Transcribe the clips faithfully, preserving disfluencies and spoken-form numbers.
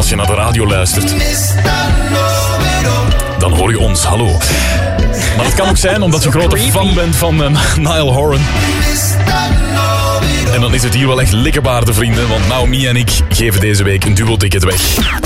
Als je naar de radio luistert, dan hoor je ons, hallo. Maar het kan ook zijn omdat je grote fan bent van uh, Niall Horan. En dan is het hier wel echt likkerbaarde, vrienden. Want Naomi en ik geven deze week een dubbelticket weg.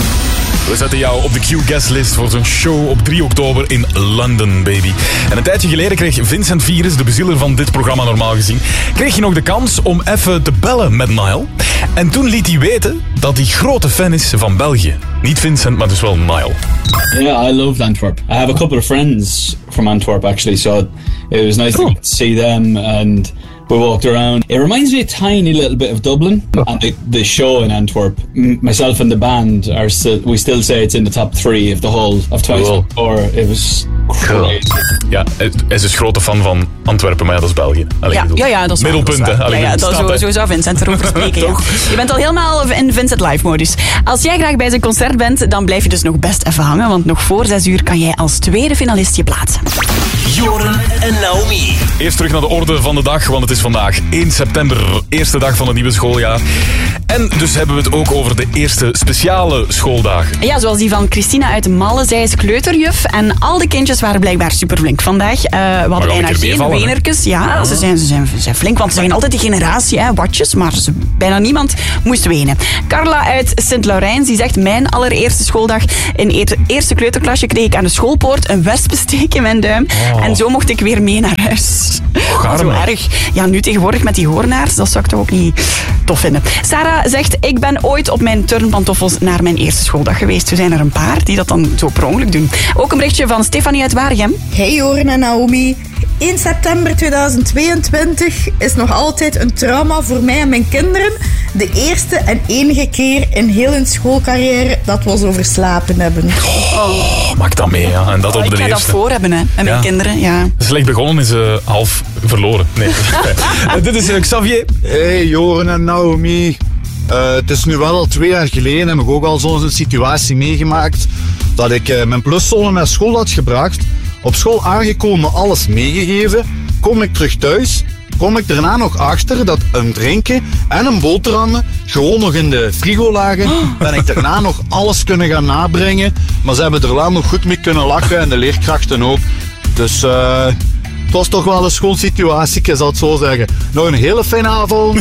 We zetten jou op de Q-guestlist voor zo'n show op drie oktober in London, baby. En een tijdje geleden kreeg Vincent Virus, de bezieler van dit programma normaal gezien, kreeg je nog de kans om even te bellen met Niall. En toen liet hij weten dat hij grote fan is van België. Niet Vincent, maar dus wel Niall. Yeah, I loved Antwerp. I have a couple of friends from Antwerp, actually, so it was nice cool. to see them, and we walked around. It reminds me a tiny little bit of Dublin, and the, the show in Antwerp. M- myself and the band are still, we still say it's in the top three of the whole of twenty twenty-four. Cool. It was crazy. Ja, hij is dus grote fan van Antwerpen, maar ja, dat is België. Allee, ja, ja, ja, dat is middelpunten. Ja, ja, dat zo, zo zou Vincent erover spreken. Ja. Je bent al helemaal in Vincent Live-modus. Als jij graag bij zijn concert bent, dan blijf je dus nog best even hangen, want nog voor zes uur kan jij als tweede finalist je plaatsen. Joren en Naomi. Eerst terug naar de orde van de dag, want het is vandaag één september, eerste dag van het nieuwe schooljaar. En dus hebben we het ook over de eerste speciale schooldagen. Ja, zoals die van Christina uit Malle. Zij is kleuterjuf en al de kindjes waren blijkbaar super flink vandaag. Uh, we hadden bijna geen wenertjes. Ja, ze zijn, ze, zijn, ze zijn flink, want ze zijn altijd die generatie, hè, watjes, maar ze, bijna niemand moest wenen. Carla uit Sint-Laurens, die zegt, mijn allereerste schooldag in het eerste kleuterklasje kreeg ik aan de schoolpoort een wespensteek in mijn duim. Oh. En zo mocht ik weer mee naar huis. Oh, zo erg. Ja, nu tegenwoordig met die hoornaars, dat zou ik toch ook niet tof vinden. Sarah zegt, ik ben ooit op mijn turnpantoffels naar mijn eerste schooldag geweest. Er zijn er een paar die dat dan zo per ongeluk doen. Ook een berichtje van Stefanie uit Waregem. Hey Joren en Naomi. één september tweeduizend tweeëntwintig is nog altijd een trauma voor mij en mijn kinderen. De eerste en enige keer in heel hun schoolcarrière dat we ons overslapen hebben. Oh, maak dat mee, ja. En dat oh, op de ik ga eerste. dat voor hebben, hè, met mijn ja. kinderen. Ja. Slecht begonnen is uh, half verloren. Nee. uh, dit is uh, Xavier. Hey Joren en Naomi. Uh, het is nu wel al twee jaar geleden, heb ik ook al zo'n situatie meegemaakt, dat ik uh, mijn pluszone naar school had gebracht. Op school aangekomen, alles meegegeven. Kom ik terug thuis, kom ik daarna nog achter dat een drinken en een boterhammen gewoon nog in de frigo lagen. Ben ik daarna nog alles kunnen gaan nabrengen. Maar ze hebben er wel nog goed mee kunnen lachen en de leerkrachten ook. Dus uh, het was toch wel een schoolsituatie, ik zal het zo zeggen. Nog een hele fijne avond.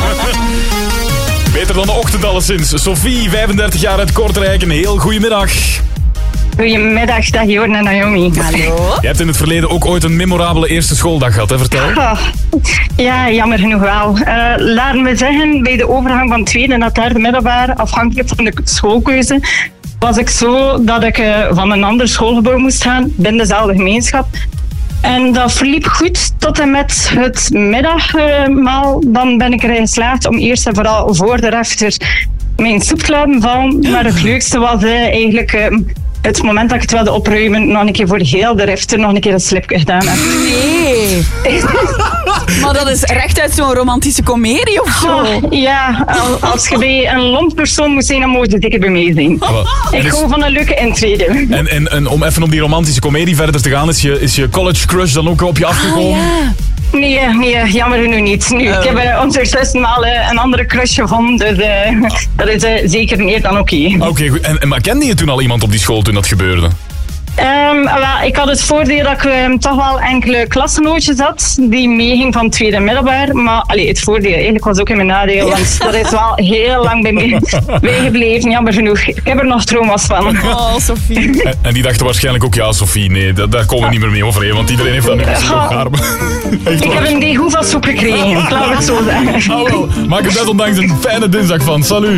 Beter dan de ochtend alleszins. Sophie, vijfendertig jaar uit Kortrijk. Een heel goedemiddag. Goedemiddag, dag Joren en Naomi. Hallo. Je hebt in het verleden ook ooit een memorabele eerste schooldag gehad, hè? Vertel. Oh, ja, jammer genoeg wel. Uh, laten we zeggen, bij de overgang van tweede naar derde middelbaar, afhankelijk van de schoolkeuze, was ik zo dat ik uh, van een ander schoolgebouw moest gaan, binnen dezelfde gemeenschap. En dat verliep goed tot en met het middagmaal. Dan ben ik erin geslaagd om eerst en vooral voor de refter mijn soep te laten vallen. Maar het leukste was uh, eigenlijk uh, het moment dat ik het wilde opruimen, nog een keer voor heel de refter nog een keer een slipje gedaan heb. Nee. Maar dat is recht uit zo'n romantische komedie of zo? Oh, ja, als je bij een lomp persoon moet zijn, dan moet je zeker bij mij zijn. Oh, ik is... hou van een leuke intrede. En, en, en om even op die romantische komedie verder te gaan, is je, is je college crush dan ook op je afgekomen? Ah, ja. Nee, nee, jammer nu niet. Nu, uh. Ik heb uh, ondertussen al uh, een andere crush gevonden, dus uh, oh. dat is uh, zeker meer dan oké. Okay. Oké, okay, goed. En, en, maar kende je toen al iemand op die school toen dat gebeurde? Um, well, ik had het voordeel dat ik um, toch wel enkele klasgenootjes had die meeging van tweede en middelbaar. Maar allee, het voordeel eigenlijk was ook in mijn nadeel, want dat is wel heel lang bij mij bijgebleven. Jammer genoeg. Ik heb er nog trauma's van. Oh, Sophie. En, en die dachten waarschijnlijk ook, ja, Sophie, nee, dat, daar komen we niet meer mee overheen, want iedereen heeft dat nu misschien op haar. Ik heb een degoe van soep gekregen, laten we het zo zeggen. Oh, well. Maak er desondanks een fijne dinsdag van. Salut.